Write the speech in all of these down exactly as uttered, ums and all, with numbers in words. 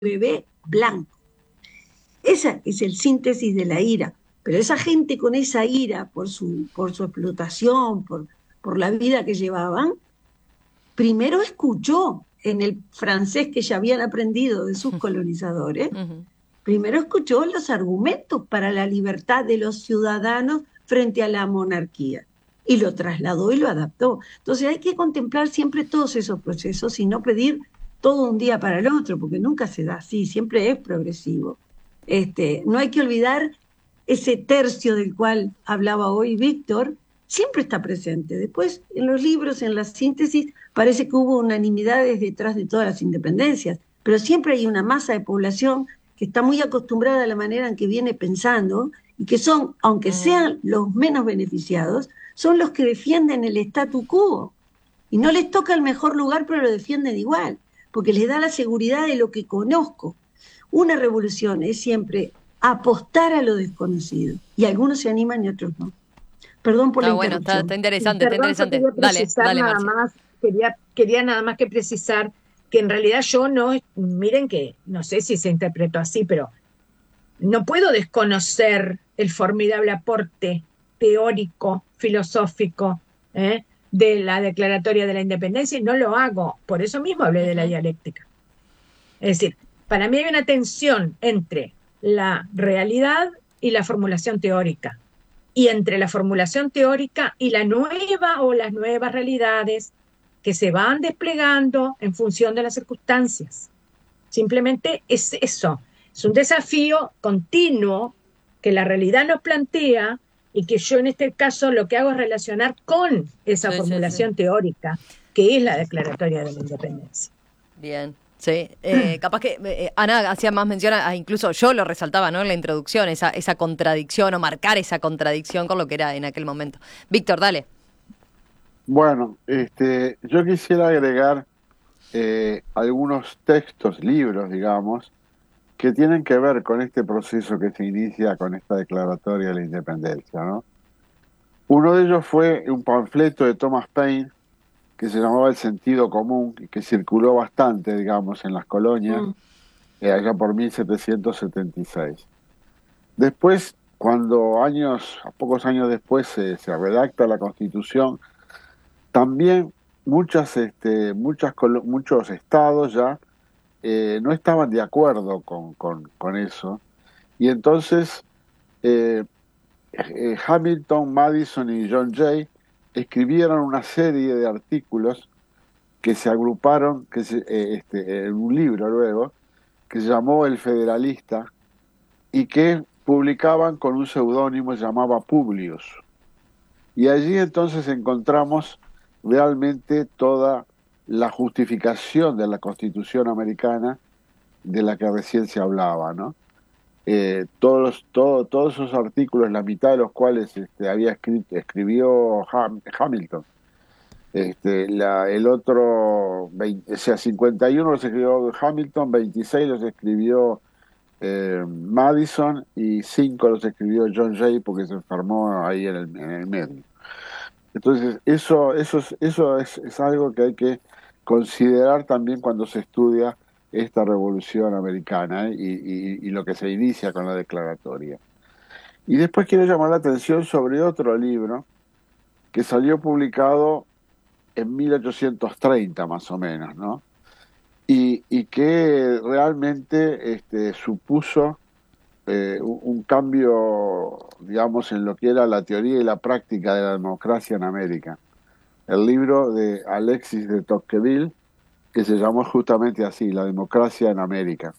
bebé blanco. Esa es el síntesis de la ira. Pero esa gente con esa ira por su, por su explotación, por, por la vida que llevaban, primero escuchó en el francés que ya habían aprendido de sus colonizadores, uh-huh. primero escuchó los argumentos para la libertad de los ciudadanos frente a la monarquía y lo trasladó y lo adaptó. Entonces hay que contemplar siempre todos esos procesos y no pedir todo un día para el otro, porque nunca se da así, siempre es progresivo. Este, no hay que olvidar ese tercio del cual hablaba hoy Víctor, siempre está presente. Después, en los libros, en la síntesis, parece que hubo unanimidades detrás de todas las independencias, pero siempre hay una masa de población que está muy acostumbrada a la manera en que viene pensando y que son, aunque sean los menos beneficiados, son los que defienden el statu quo. Y no les toca el mejor lugar, pero lo defienden igual, porque les da la seguridad de lo que conozco. Una revolución es siempre apostar a lo desconocido, y algunos se animan y otros no. Perdón por está la bueno, interrupción. Está, está interesante, Perdón, está interesante. Quería Dale, dale, nada Marcia. más, quería, quería nada más que precisar que en realidad yo no, miren que no sé si se interpretó así, pero no puedo desconocer el formidable aporte teórico, filosófico, ¿eh? de la Declaratoria de la Independencia, y no lo hago. Por eso mismo hablé uh-huh. de la dialéctica. Es decir, para mí hay una tensión entre la realidad y la formulación teórica, y entre la formulación teórica y la nueva o las nuevas realidades que se van desplegando en función de las circunstancias. Simplemente es eso, es un desafío continuo que la realidad nos plantea y que yo en este caso lo que hago es relacionar con esa sí, formulación sí, sí. teórica que es la Declaratoria de la Independencia. Bien. Sí, eh, capaz que eh, Ana hacía más mención, a, incluso yo lo resaltaba, ¿no? En la introducción, esa, esa contradicción o marcar esa contradicción con lo que era en aquel momento. Víctor, dale. Bueno, este, yo quisiera agregar eh, algunos textos, libros, digamos, que tienen que ver con este proceso que se inicia con esta declaratoria de la independencia, ¿no? Uno de ellos fue un panfleto de Thomas Paine, que se llamaba El sentido común, y que circuló bastante, digamos, en las colonias, mm. eh, allá por mil setecientos setenta y seis. Después, cuando años, a pocos años después se, se redacta la Constitución, también muchas, este, muchas, muchos estados ya eh, no estaban de acuerdo con, con, con eso, y entonces eh, eh, Hamilton, Madison y John Jay escribieron una serie de artículos que se agruparon que se, eh, este, en un libro luego, que se llamó El Federalista, y que publicaban con un seudónimo que se llamaba Publius. Y allí entonces encontramos realmente toda la justificación de la Constitución americana de la que recién se hablaba, ¿no? Eh, todos, todo, todos esos artículos, la mitad de los cuales este, había escrito, escribió Ham, Hamilton. Este, la, el otro, veinte, o sea, cincuenta y uno los escribió Hamilton, veintiséis los escribió eh, Madison y cinco los escribió John Jay porque se enfermó ahí en el, en el medio. Entonces, eso, eso, es, eso es, es algo que hay que considerar también cuando se estudia esta revolución americana, ¿eh? y, y, y lo que se inicia con la declaratoria. Y después quiero llamar la atención sobre otro libro que salió publicado en mil ochocientos treinta más o menos, ¿no? Y, y que realmente este, supuso eh, un, un cambio, digamos, en lo que era la teoría y la práctica de la democracia en América. El libro de Alexis de Tocqueville, que se llamó justamente así, La democracia en América.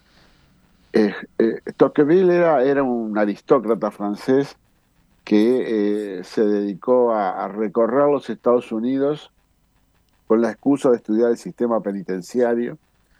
Eh, eh, Tocqueville era, era un aristócrata francés que eh, se dedicó a, a recorrer los Estados Unidos con la excusa de estudiar el sistema penitenciario,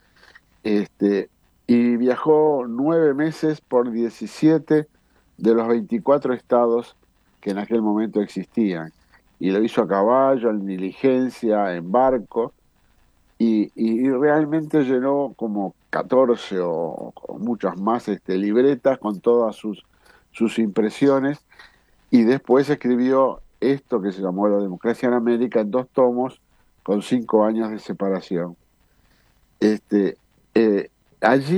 este, y viajó nueve meses por diecisiete de los veinticuatro estados que en aquel momento existían, y lo hizo a caballo, en diligencia, en barco, y, y realmente llenó como catorce o, o muchas más este, libretas con todas sus, sus impresiones, y después escribió esto que se llamó La democracia en América en dos tomos, con cinco años de separación. Este, eh, allí